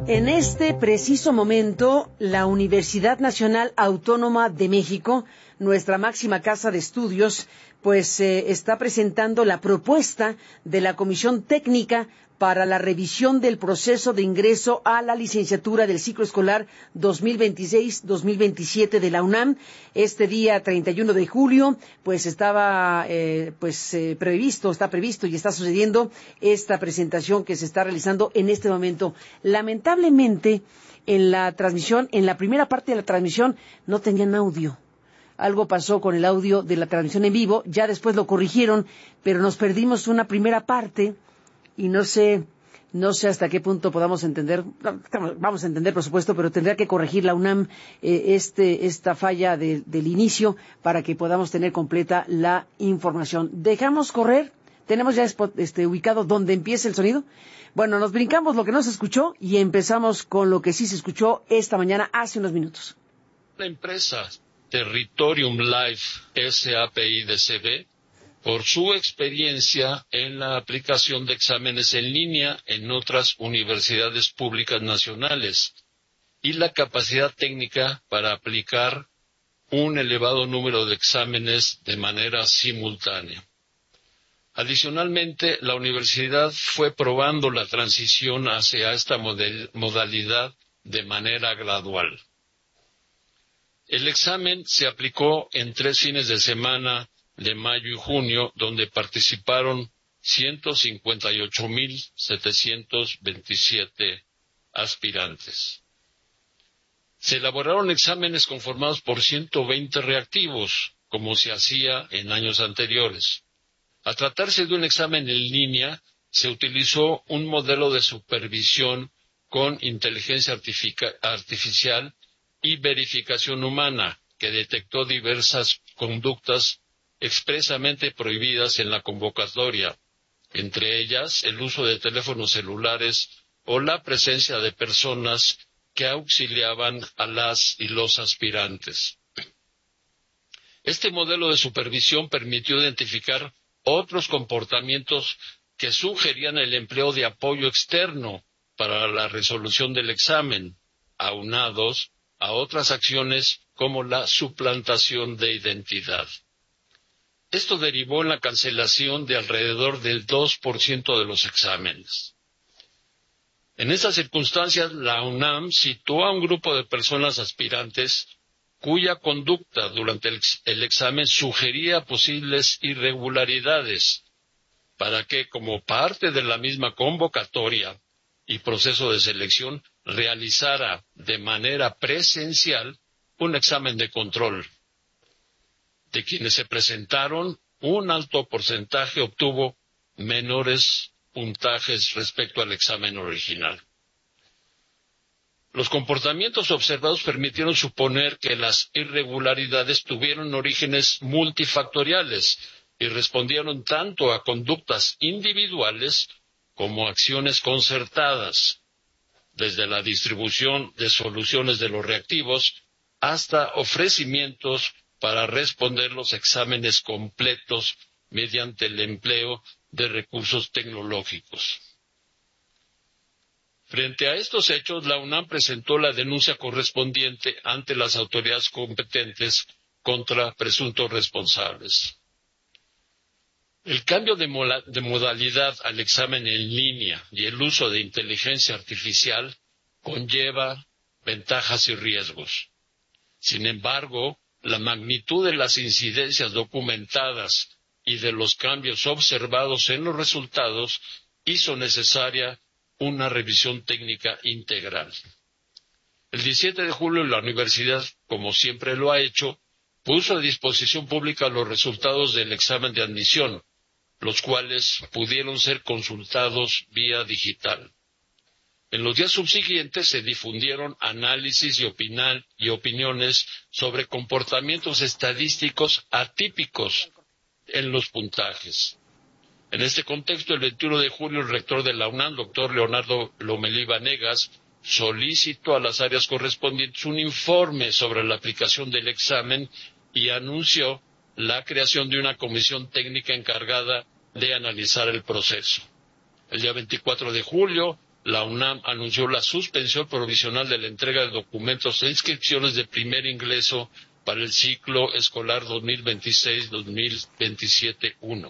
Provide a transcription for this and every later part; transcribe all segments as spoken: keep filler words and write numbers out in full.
En este preciso momento, la Universidad Nacional Autónoma de México, nuestra máxima casa de estudios, pues eh, está presentando la propuesta de la Comisión Técnica para la revisión del proceso de ingreso a la licenciatura del ciclo escolar dos mil veintiséis dos mil veintisiete de la UNAM. Este día treinta y uno de julio, pues estaba eh, pues eh, previsto, está previsto y está sucediendo esta presentación que se está realizando en este momento. Lamentablemente, en la transmisión, en la primera parte de la transmisión, no tenían audio. Algo pasó con el audio de la transmisión en vivo, ya después lo corrigieron, pero nos perdimos una primera parte. Y no sé, no sé hasta qué punto podamos entender, vamos a entender por supuesto, pero tendrá que corregir la UNAM eh, este, esta falla de, del inicio para que podamos tener completa la información. ¿Dejamos correr? ¿Tenemos ya este, ubicado dónde empieza el sonido? Bueno, nos brincamos lo que no se escuchó y empezamos con lo que sí se escuchó esta mañana hace unos minutos. La empresa Territorium Life S A P I de C B, por su experiencia en la aplicación de exámenes en línea en otras universidades públicas nacionales y la capacidad técnica para aplicar un elevado número de exámenes de manera simultánea. Adicionalmente, la universidad fue probando la transición hacia esta modalidad de manera gradual. El examen se aplicó en tres fines de semana de mayo y junio, donde participaron ciento cincuenta y ocho mil setecientos veintisiete aspirantes. Se elaboraron exámenes conformados por ciento veinte reactivos, como se hacía en años anteriores. Al tratarse de un examen en línea, se utilizó un modelo de supervisión con inteligencia artificial y verificación humana, que detectó diversas conductas expresamente prohibidas en la convocatoria, entre ellas el uso de teléfonos celulares o la presencia de personas que auxiliaban a las y los aspirantes. Este modelo de supervisión permitió identificar otros comportamientos que sugerían el empleo de apoyo externo para la resolución del examen, aunados a otras acciones como la suplantación de identidad. Esto derivó en la cancelación de alrededor del dos por ciento de los exámenes. En estas circunstancias, la UNAM citó a un grupo de personas aspirantes cuya conducta durante el, el examen sugería posibles irregularidades, para que, como parte de la misma convocatoria y proceso de selección, realizara de manera presencial un examen de control. De quienes se presentaron, un alto porcentaje obtuvo menores puntajes respecto al examen original. Los comportamientos observados permitieron suponer que las irregularidades tuvieron orígenes multifactoriales y respondieron tanto a conductas individuales como a acciones concertadas, desde la distribución de soluciones de los reactivos hasta ofrecimientos para responder los exámenes completos mediante el empleo de recursos tecnológicos. Frente a estos hechos, la UNAM presentó la denuncia correspondiente ante las autoridades competentes contra presuntos responsables. El cambio de, mola, de modalidad al examen en línea y el uso de inteligencia artificial conlleva ventajas y riesgos. Sin embargo, la magnitud de las incidencias documentadas y de los cambios observados en los resultados hizo necesaria una revisión técnica integral. El diecisiete de julio la universidad, como siempre lo ha hecho, puso a disposición pública los resultados del examen de admisión, los cuales pudieron ser consultados vía digital. En los días subsiguientes se difundieron análisis y, opinan, y opiniones sobre comportamientos estadísticos atípicos en los puntajes. En este contexto, el veintiuno de julio, el rector de la UNAM, doctor Leonardo Lomelí Vanegas, solicitó a las áreas correspondientes un informe sobre la aplicación del examen y anunció la creación de una comisión técnica encargada de analizar el proceso. El día veinticuatro de julio, la UNAM anunció la suspensión provisional de la entrega de documentos e inscripciones de primer ingreso para el ciclo escolar dos mil veintiséis dos mil veintisiete uno.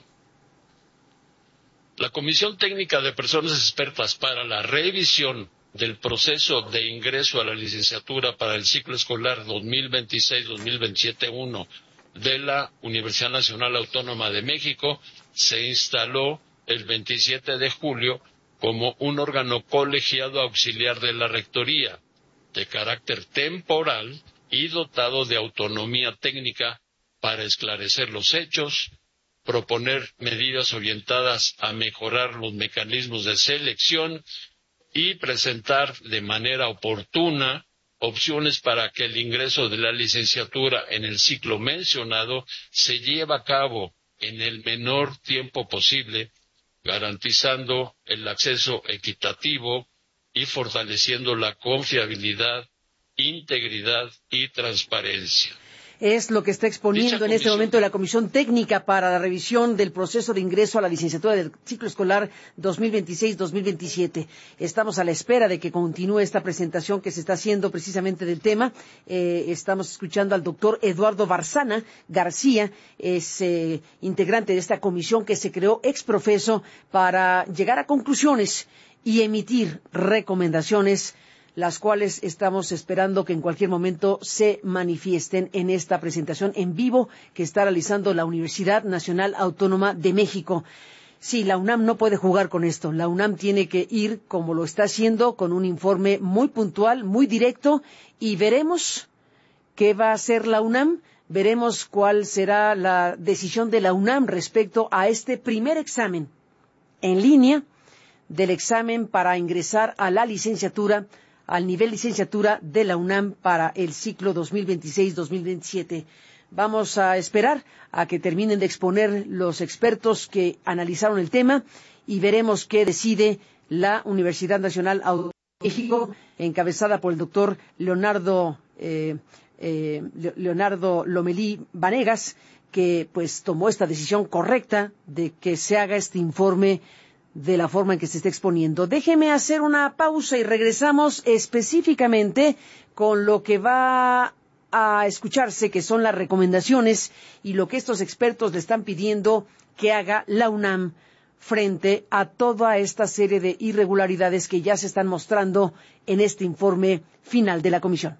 La Comisión Técnica de Personas Expertas para la revisión del proceso de ingreso a la licenciatura para el ciclo escolar dos mil veintiséis dos mil veintisiete uno de la Universidad Nacional Autónoma de México se instaló el veintisiete de julio como un órgano colegiado auxiliar de la Rectoría, de carácter temporal y dotado de autonomía técnica para esclarecer los hechos, proponer medidas orientadas a mejorar los mecanismos de selección y presentar de manera oportuna opciones para que el ingreso de la licenciatura en el ciclo mencionado se lleve a cabo en el menor tiempo posible, garantizando el acceso equitativo y fortaleciendo la confiabilidad, integridad y transparencia. Es lo que está exponiendo en este momento la Comisión Técnica para la revisión del proceso de ingreso a la licenciatura del ciclo escolar dos mil veintiséis dos mil veintisiete. Estamos a la espera de que continúe esta presentación que se está haciendo precisamente del tema. Eh, estamos escuchando al doctor Eduardo Barzana García, es eh, integrante de esta comisión que se creó ex profeso para llegar a conclusiones y emitir recomendaciones, las cuales estamos esperando que en cualquier momento se manifiesten en esta presentación en vivo que está realizando la Universidad Nacional Autónoma de México. Sí, la UNAM no puede jugar con esto. La UNAM tiene que ir, como lo está haciendo, con un informe muy puntual, muy directo, y veremos qué va a hacer la UNAM. Veremos cuál será la decisión de la UNAM respecto a este primer examen en línea del examen para ingresar a la licenciatura, al nivel licenciatura de la UNAM para el ciclo dos mil veintiséis dos mil veintisiete. Vamos a esperar a que terminen de exponer los expertos que analizaron el tema y veremos qué decide la Universidad Nacional Autónoma de México, encabezada por el doctor Leonardo eh, eh, Leonardo Lomelí Vanegas, que pues tomó esta decisión correcta de que se haga este informe de la forma en que se está exponiendo. Déjeme hacer una pausa y regresamos específicamente con lo que va a escucharse, que son las recomendaciones y lo que estos expertos le están pidiendo que haga la UNAM frente a toda esta serie de irregularidades que ya se están mostrando en este informe final de la comisión.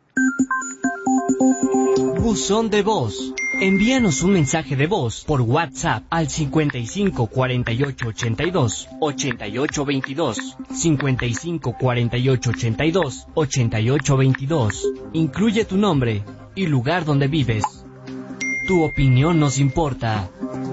Buzón de voz. Envíanos un mensaje de voz por WhatsApp al cincuenta y cinco cuarenta y ocho ochenta y dos ochenta y ocho veintidós, cincuenta y cinco cuarenta y ocho ochenta y dos ochenta y ocho veintidós. Incluye tu nombre y lugar donde vives. Tu opinión nos importa.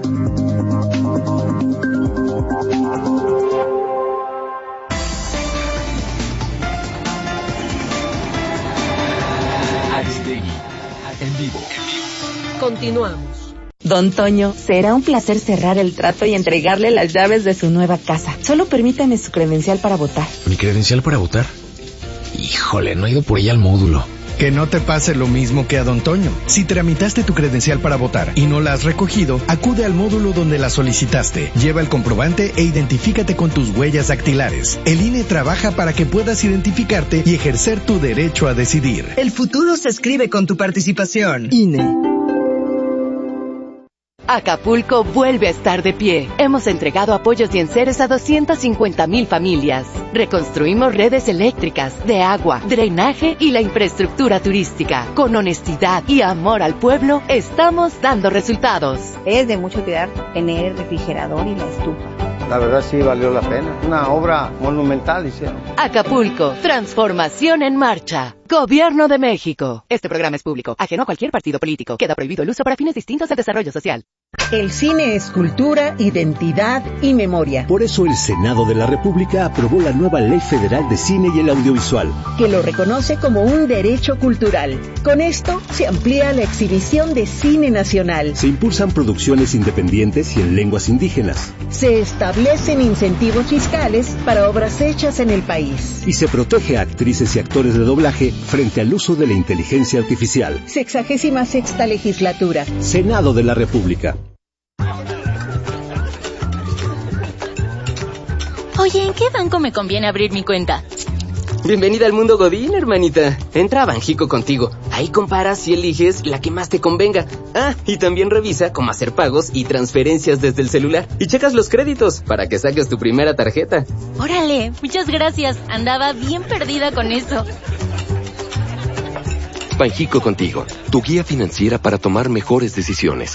Aristegui, en vivo. Continuamos. Don Toño, será un placer cerrar el trato y entregarle las llaves de su nueva casa. Solo permítame su credencial para votar. ¿Mi credencial para votar? Híjole, no he ido por ella al módulo. Que no te pase lo mismo que a Don Toño. Si tramitaste tu credencial para votar y no la has recogido, acude al módulo donde la solicitaste. Lleva el comprobante e identifícate con tus huellas dactilares. El I N E trabaja para que puedas identificarte y ejercer tu derecho a decidir. El futuro se escribe con tu participación. I N E. Acapulco vuelve a estar de pie. Hemos entregado apoyos y enseres a doscientas cincuenta mil familias. Reconstruimos redes eléctricas, de agua, drenaje y la infraestructura turística. Con honestidad y amor al pueblo, estamos dando resultados. Es de mucho cuidar tener el refrigerador y la estufa. La verdad sí valió la pena. Una obra monumental hicieron. Acapulco, transformación en marcha. Gobierno de México. Este programa es público, ajeno a cualquier partido político. Queda prohibido el uso para fines distintos de desarrollo social. El cine es cultura, identidad y memoria. Por eso el Senado de la República aprobó la nueva Ley Federal de Cine y el Audiovisual, que lo reconoce como un derecho cultural. Con esto se amplía la exhibición de cine nacional. Se impulsan producciones independientes y en lenguas indígenas. Se establecen incentivos fiscales para obras hechas en el país. Y se protege a actrices y actores de doblaje frente al uso de la inteligencia artificial. Sexagésima sexta legislatura. Senado de la República. Oye, ¿en qué banco me conviene abrir mi cuenta? Bienvenida al mundo Godín, hermanita. Entra a Banjico contigo. Ahí comparas y eliges la que más te convenga. Ah, y también revisa cómo hacer pagos y transferencias desde el celular. Y checas los créditos para que saques tu primera tarjeta. Órale, muchas gracias. Andaba bien perdida con eso. Banjico contigo, tu guía financiera para tomar mejores decisiones.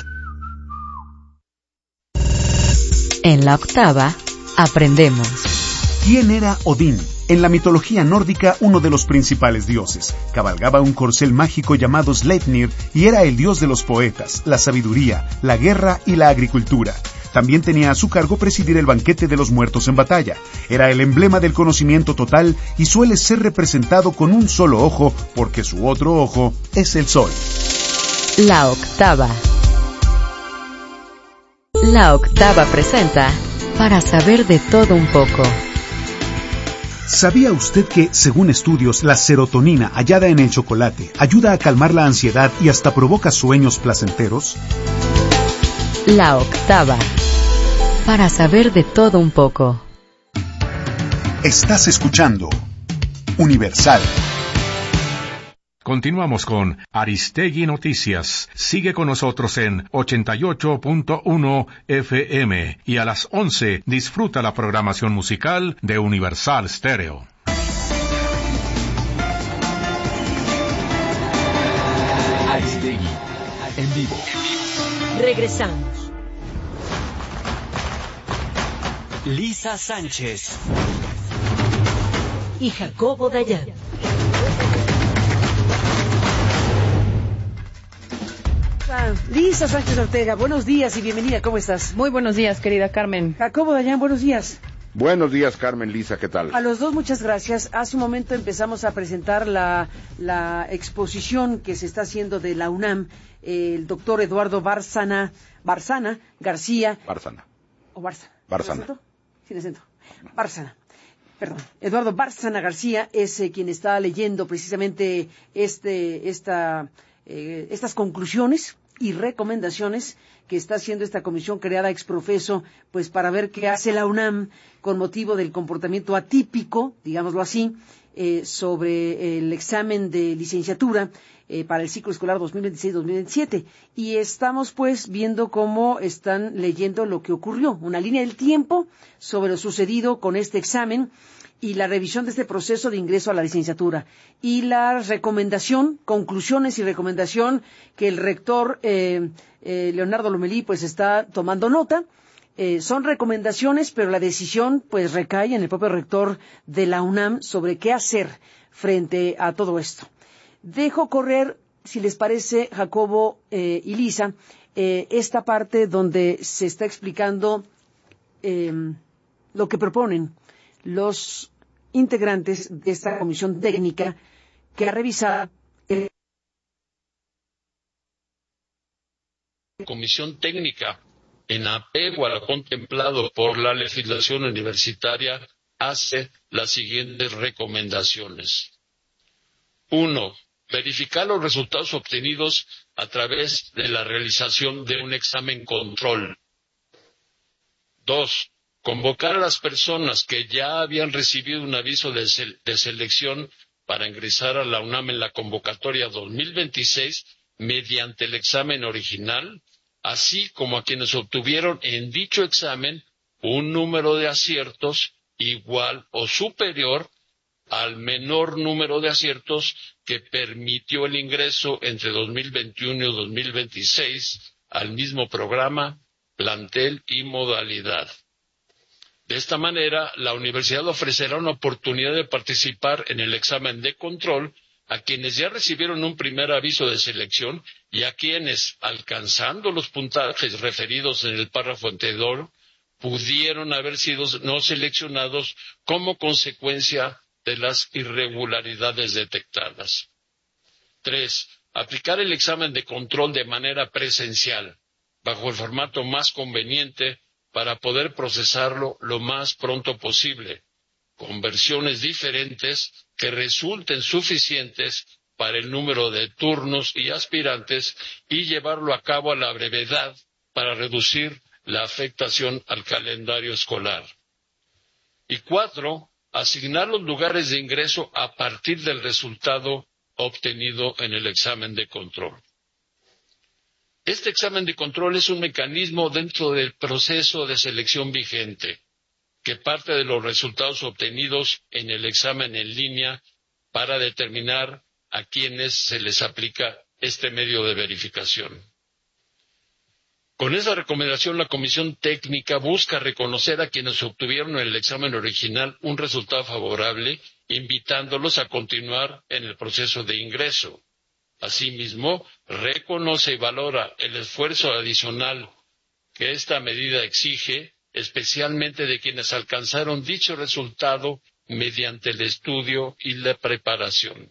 En la octava, aprendemos. ¿Quién era Odín? En la mitología nórdica, uno de los principales dioses. Cabalgaba un corcel mágico llamado Sleipnir y era el dios de los poetas, la sabiduría, la guerra y la agricultura. También tenía a su cargo presidir el banquete de los muertos en batalla. Era el emblema del conocimiento total y suele ser representado con un solo ojo porque su otro ojo es el sol. La octava. La octava presenta Para saber de todo un poco. ¿Sabía usted que, según estudios, la serotonina hallada en el chocolate ayuda a calmar la ansiedad y hasta provoca sueños placenteros? La octava. Para saber de todo un poco. Estás escuchando Universal. Continuamos con Aristegui Noticias. Sigue con nosotros en ochenta y ocho punto uno F M y a las once disfruta la programación musical de Universal Stereo. Aristegui, en vivo. Regresamos. Lisa Sánchez y Jacobo Dayan. Lisa Sánchez Ortega, buenos días y bienvenida, ¿cómo estás? Muy buenos días, querida Carmen. Jacobo Dayan, buenos días. Buenos días, Carmen, Lisa, ¿qué tal? A los dos, muchas gracias. Hace un momento empezamos a presentar la, la exposición que se está haciendo de la UNAM, eh, el doctor Eduardo Bárcena, Bárcena García. Bárcena. ¿O Bárcena? Bárcena. Sin acento. Bárcena. Perdón, Eduardo Bárcena García es eh, quien está leyendo precisamente este, esta, eh, estas conclusiones y recomendaciones que está haciendo esta comisión creada ex profeso, pues para ver qué hace la UNAM con motivo del comportamiento atípico, digámoslo así, eh, sobre el examen de licenciatura eh, para el ciclo escolar dos mil veintiséis dos mil veintisiete. Y estamos pues viendo cómo están leyendo lo que ocurrió, una línea del tiempo sobre lo sucedido con este examen y la revisión de este proceso de ingreso a la licenciatura. Y la recomendación, conclusiones y recomendación que el rector eh, eh, Leonardo Lomelí pues está tomando nota. Eh, son recomendaciones, pero la decisión pues recae en el propio rector de la UNAM sobre qué hacer frente a todo esto. Dejo correr, si les parece, Jacobo eh, y Lisa, eh, esta parte donde se está explicando eh, lo que proponen los integrantes de esta comisión técnica que ha revisado el... Comisión técnica, en apego a lo contemplado por la legislación universitaria, hace las siguientes recomendaciones. Uno, verificar los resultados obtenidos a través de la realización de un examen control. Dos, convocar a las personas que ya habían recibido un aviso de, se- de selección para ingresar a la UNAM en la convocatoria dos mil veintiséis mediante el examen original, así como a quienes obtuvieron en dicho examen un número de aciertos igual o superior al menor número de aciertos que permitió el ingreso entre dos mil veintiuno y dos mil veintiséis al mismo programa, plantel y modalidad. De esta manera, la universidad ofrecerá una oportunidad de participar en el examen de control a quienes ya recibieron un primer aviso de selección y a quienes, alcanzando los puntajes referidos en el párrafo anterior, pudieron haber sido no seleccionados como consecuencia de las irregularidades detectadas. Tres, aplicar el examen de control de manera presencial, bajo el formato más conveniente para poder procesarlo lo más pronto posible, con versiones diferentes que resulten suficientes para el número de turnos y aspirantes y llevarlo a cabo a la brevedad para reducir la afectación al calendario escolar. Y cuatro, asignar los lugares de ingreso a partir del resultado obtenido en el examen de control. Este examen de control es un mecanismo dentro del proceso de selección vigente, que parte de los resultados obtenidos en el examen en línea para determinar a quienes se les aplica este medio de verificación. Con esa recomendación, la Comisión Técnica busca reconocer a quienes obtuvieron en el examen original un resultado favorable, invitándolos a continuar en el proceso de ingreso. Asimismo, reconoce y valora el esfuerzo adicional que esta medida exige, especialmente de quienes alcanzaron dicho resultado mediante el estudio y la preparación.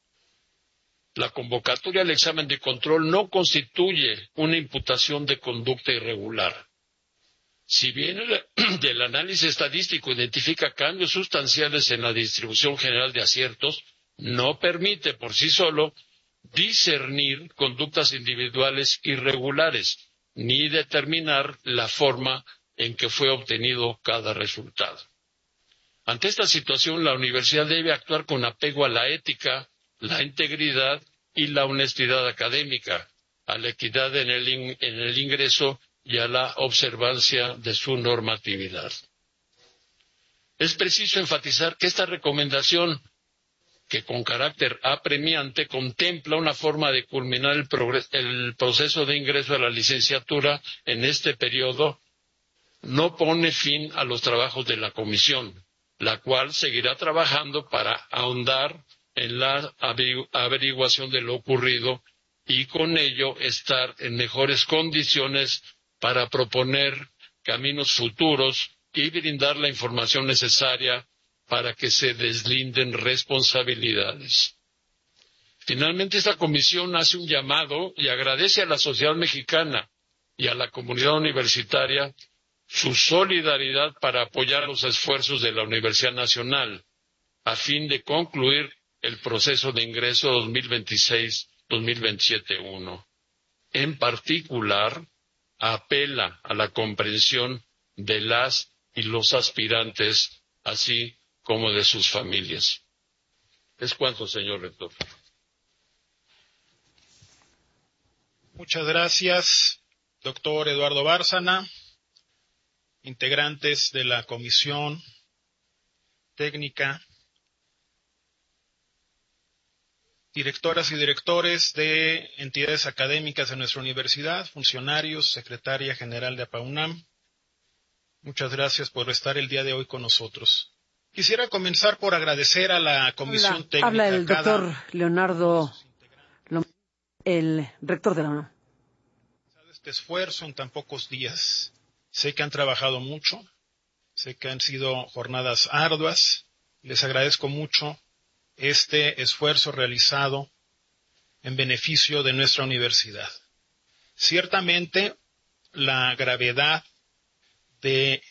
La convocatoria al examen de control no constituye una imputación de conducta irregular. Si bien el, el análisis estadístico identifica cambios sustanciales en la distribución general de aciertos, no permite por sí solo discernir conductas individuales irregulares, ni determinar la forma en que fue obtenido cada resultado. Ante esta situación, la universidad debe actuar con apego a la ética, la integridad y la honestidad académica, a la equidad en el, in, en el ingreso y a la observancia de su normatividad. Es preciso enfatizar que esta recomendación, que con carácter apremiante contempla una forma de culminar el, progres, el proceso de ingreso a la licenciatura en este periodo, no pone fin a los trabajos de la comisión, la cual seguirá trabajando para ahondar en la averiguación de lo ocurrido y con ello estar en mejores condiciones para proponer caminos futuros y brindar la información necesaria para que se deslinden responsabilidades. Finalmente, esta comisión hace un llamado y agradece a la sociedad mexicana y a la comunidad universitaria su solidaridad para apoyar los esfuerzos de la Universidad Nacional a fin de concluir el proceso de ingreso dos mil veintiséis dos mil veintisiete uno. En particular, apela a la comprensión de las y los aspirantes, así como de sus familias. Es cuanto, señor rector. Muchas gracias, doctor Eduardo Bárcena, integrantes de la Comisión Técnica, directoras y directores de entidades académicas de nuestra universidad, funcionarios, secretaria general de APAUNAM. Muchas gracias por estar el día de hoy con nosotros. Quisiera comenzar por agradecer a la Comisión Habla, Técnica. Habla el cada... doctor Leonardo, el rector de la UNAM. Este esfuerzo en tan pocos días. Sé que han trabajado mucho, sé que han sido jornadas arduas. Les agradezco mucho este esfuerzo realizado en beneficio de nuestra universidad. Ciertamente, la gravedad de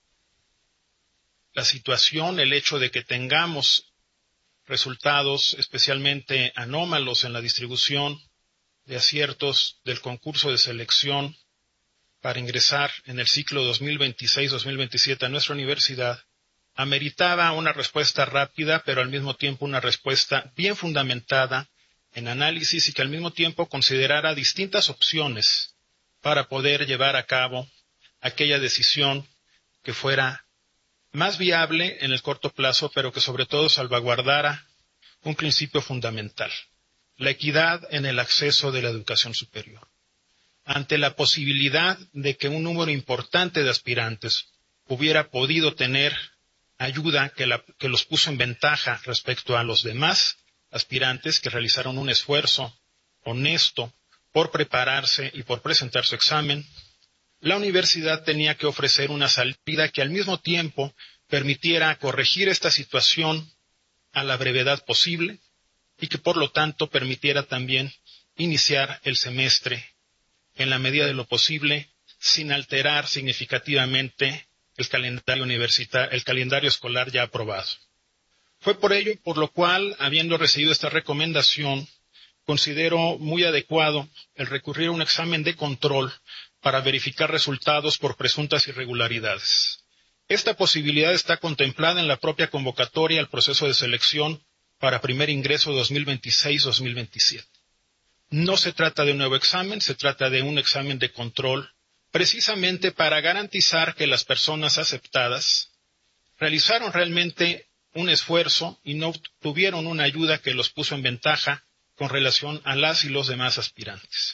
la situación, el hecho de que tengamos resultados especialmente anómalos en la distribución de aciertos del concurso de selección para ingresar en el ciclo dos mil veintiséis dos mil veintisiete a nuestra universidad, ameritaba una respuesta rápida, pero al mismo tiempo una respuesta bien fundamentada en análisis y que al mismo tiempo considerara distintas opciones para poder llevar a cabo aquella decisión que fuera más viable en el corto plazo, pero que sobre todo salvaguardara un principio fundamental, la equidad en el acceso de la educación superior. Ante la posibilidad de que un número importante de aspirantes hubiera podido tener ayuda que, la, que los puso en ventaja respecto a los demás aspirantes que realizaron un esfuerzo honesto por prepararse y por presentar su examen, la universidad tenía que ofrecer una salida que al mismo tiempo permitiera corregir esta situación a la brevedad posible y que por lo tanto permitiera también iniciar el semestre en la medida de lo posible sin alterar significativamente el calendario universitario, el calendario escolar ya aprobado. Fue por ello por lo cual, habiendo recibido esta recomendación, considero muy adecuado el recurrir a un examen de control para verificar resultados por presuntas irregularidades. Esta posibilidad está contemplada en la propia convocatoria al proceso de selección para primer ingreso dos mil veintiséis dos mil veintisiete. No se trata de un nuevo examen, se trata de un examen de control, precisamente para garantizar que las personas aceptadas realizaron realmente un esfuerzo y no tuvieron una ayuda que los puso en ventaja con relación a las y los demás aspirantes.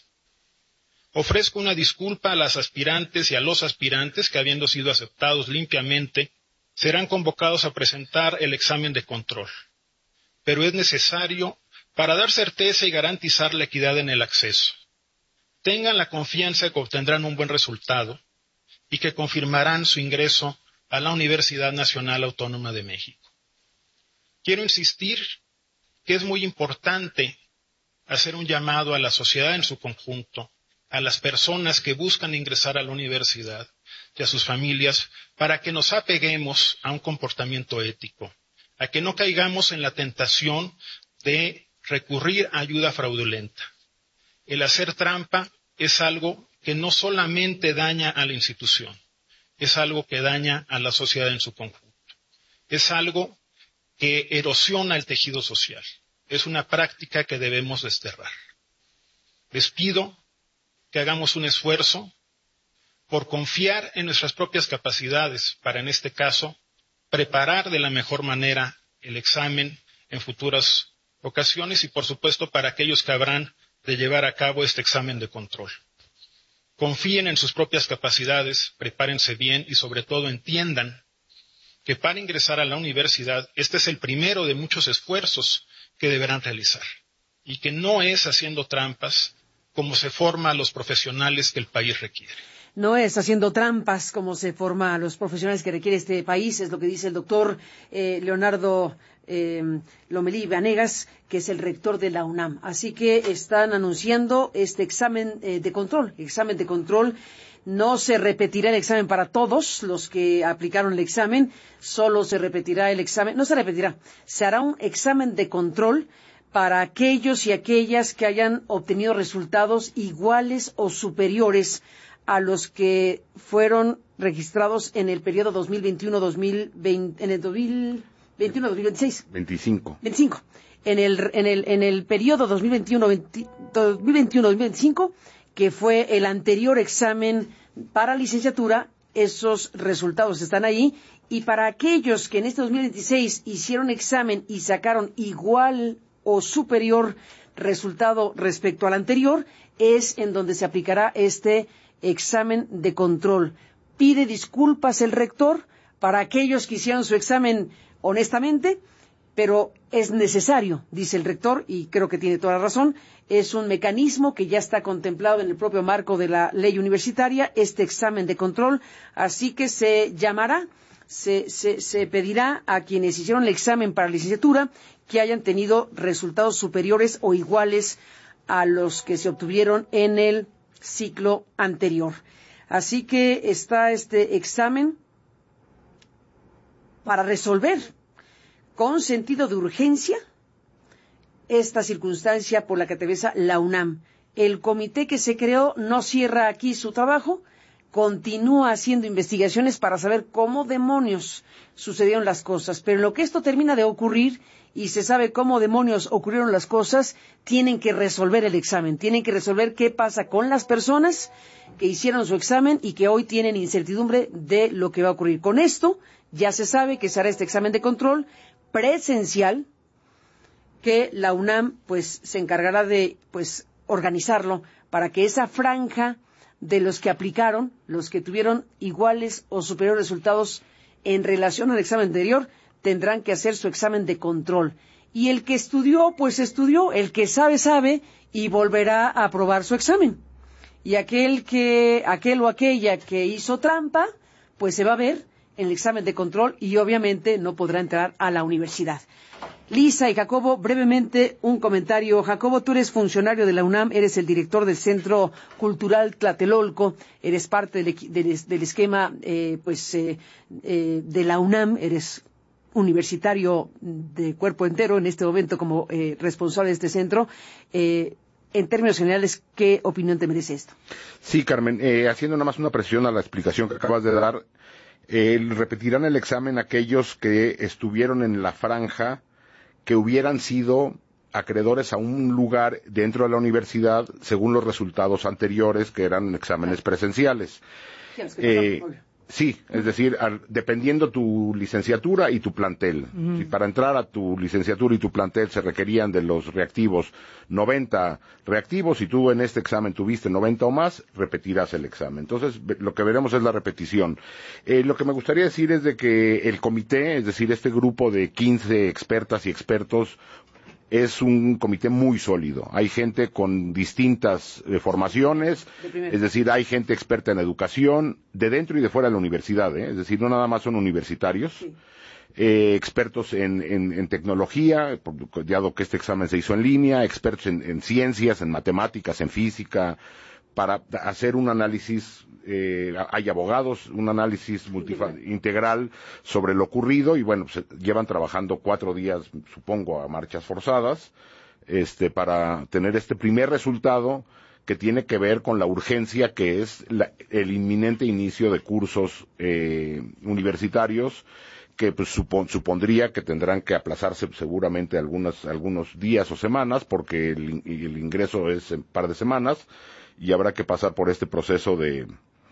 Ofrezco una disculpa a las aspirantes y a los aspirantes que, habiendo sido aceptados limpiamente, serán convocados a presentar el examen de control. Pero es necesario para dar certeza y garantizar la equidad en el acceso. Tengan la confianza que obtendrán un buen resultado y que confirmarán su ingreso a la Universidad Nacional Autónoma de México. Quiero insistir que es muy importante hacer un llamado a la sociedad en su conjunto, a las personas que buscan ingresar a la universidad y a sus familias, para que nos apeguemos a un comportamiento ético, a que no caigamos en la tentación de recurrir a ayuda fraudulenta. El hacer trampa es algo que no solamente daña a la institución, es algo que daña a la sociedad en su conjunto, es algo que erosiona el tejido social. Es una práctica que debemos desterrar. Les pido que hagamos un esfuerzo por confiar en nuestras propias capacidades para, en este caso, preparar de la mejor manera el examen en futuras ocasiones y, por supuesto, para aquellos que habrán de llevar a cabo este examen de control. Confíen en sus propias capacidades, prepárense bien y, sobre todo, entiendan que para ingresar a la universidad este es el primero de muchos esfuerzos que deberán realizar y que no es haciendo trampas como se forma a los profesionales que el país requiere. No es haciendo trampas como se forma a los profesionales que requiere este país, es lo que dice el doctor eh, Leonardo eh, Lomelí Vanegas, que es el rector de la UNAM. Así que están anunciando este examen eh, de control, examen de control. No se repetirá el examen para todos los que aplicaron el examen, solo se repetirá el examen, no se repetirá, se hará un examen de control para aquellos y aquellas que hayan obtenido resultados iguales o superiores a los que fueron registrados en el periodo dos mil veintiuno dos mil veinte, en el dos mil veintiuno dos mil veintiséis. veinticinco. veinticinco. En el, en el, en el periodo dos mil veintiuno dos mil veinticinco, que fue el anterior examen para licenciatura, esos resultados están ahí. Y para aquellos que en este dos mil veintiséis hicieron examen y sacaron igual o superior resultado respecto al anterior, es en donde se aplicará este examen de control. Pide disculpas el rector para aquellos que hicieron su examen honestamente, pero es necesario, dice el rector, y creo que tiene toda la razón, es un mecanismo que ya está contemplado en el propio marco de la ley universitaria, este examen de control, así que se llamará, se, se, se pedirá a quienes hicieron el examen para licenciatura que hayan tenido resultados superiores o iguales a los que se obtuvieron en el ciclo anterior. Así que está este examen para resolver con sentido de urgencia esta circunstancia por la que atraviesa la UNAM. El comité que se creó no cierra aquí su trabajo, continúa haciendo investigaciones para saber cómo demonios sucedieron las cosas. Pero en lo que esto termina de ocurrir y se sabe cómo demonios ocurrieron las cosas, tienen que resolver el examen, tienen que resolver qué pasa con las personas que hicieron su examen y que hoy tienen incertidumbre de lo que va a ocurrir. Con esto ya se sabe que se hará este examen de control presencial, que la UNAM pues se encargará de pues organizarlo para que esa franja de los que aplicaron, los que tuvieron iguales o superiores resultados en relación al examen anterior, tendrán que hacer su examen de control. Y el que estudió, pues estudió, el que sabe, sabe, y volverá a aprobar su examen. Y aquel que, aquel o aquella que hizo trampa, pues se va a ver en el examen de control y obviamente no podrá entrar a la universidad. Lisa y Jacobo, brevemente un comentario. Jacobo, tú eres funcionario de la UNAM, eres el director del Centro Cultural Tlatelolco, eres parte del, del, del esquema eh, pues eh, eh, de la UNAM, eres universitario de cuerpo entero en este momento como eh, responsable de este centro. Eh, en términos generales, ¿qué opinión te merece esto? Sí, Carmen, eh, haciendo nada más una precisión a la explicación que acabas de dar, Eh, repetirán el examen aquellos que estuvieron en la franja que hubieran sido acreedores a un lugar dentro de la universidad según los resultados anteriores, que eran exámenes presenciales. Eh, sí, es decir, al, dependiendo tu licenciatura y tu plantel. Uh-huh. Si para entrar a tu licenciatura y tu plantel se requerían de los reactivos noventa reactivos, y tú en este examen tuviste noventa o más, repetirás el examen. Entonces, lo que veremos es la repetición. Eh, lo que me gustaría decir es de que el comité, es decir, este grupo de quince expertas y expertos, es un comité muy sólido. Hay gente con distintas eh, formaciones, es decir, hay gente experta en educación, de dentro y de fuera de la universidad, ¿eh? Es decir, no nada más son universitarios, sí. eh, expertos en, en, en tecnología, dado que este examen se hizo en línea, expertos en, en ciencias, en matemáticas, en física, para hacer un análisis, eh, hay abogados, un análisis multifa- integral sobre lo ocurrido, y bueno, pues, llevan trabajando cuatro días, supongo, a marchas forzadas, este, para tener este primer resultado que tiene que ver con la urgencia que es la, el inminente inicio de cursos eh, universitarios, que pues, supon, supondría que tendrán que aplazarse seguramente algunos, algunos días o semanas, porque el, el ingreso es en un par de semanas, y habrá que pasar por este proceso de,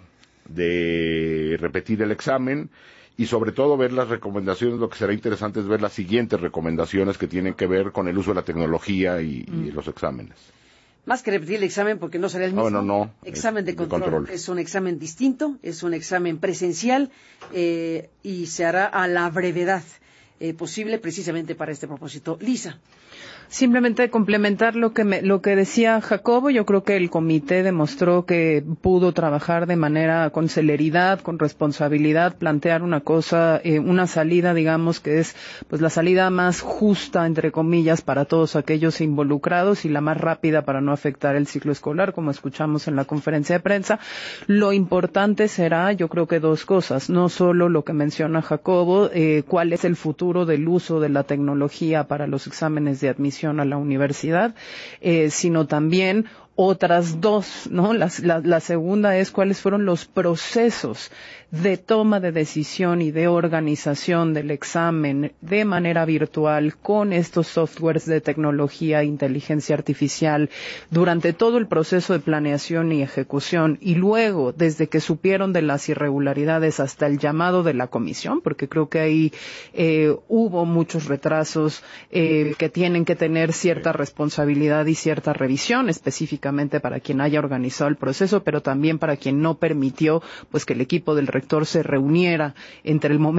de repetir el examen, y sobre todo ver las recomendaciones. Lo que será interesante es ver las siguientes recomendaciones que tienen que ver con el uso de la tecnología y, mm. y los exámenes. Más que repetir el examen, porque no será el mismo. No, no, no. Examen de, de control. control. Es un examen distinto, es un examen presencial, eh, y se hará a la brevedad eh, posible precisamente para este propósito. Lisa. Simplemente complementar lo que me, lo que decía Jacobo. Yo creo que el comité demostró que pudo trabajar de manera con celeridad, con responsabilidad, plantear una cosa, eh, una salida, digamos, que es pues la salida más justa, entre comillas, para todos aquellos involucrados, y la más rápida para no afectar el ciclo escolar, como escuchamos en la conferencia de prensa. Lo importante será, yo creo que dos cosas, no solo lo que menciona Jacobo, eh, cuál es el futuro del uso de la tecnología para los exámenes de admisión a la universidad, eh, sino también otras dos, ¿no? La, la, la segunda es cuáles fueron los procesos de toma de decisión y de organización del examen de manera virtual con estos softwares de tecnología e inteligencia artificial durante todo el proceso de planeación y ejecución, y luego, desde que supieron de las irregularidades hasta el llamado de la comisión, porque creo que ahí eh, hubo muchos retrasos eh, que tienen que tener cierta responsabilidad y cierta revisión, específicamente para quien haya organizado el proceso, pero también para quien no permitió pues que el equipo del rector se reuniera entre el momento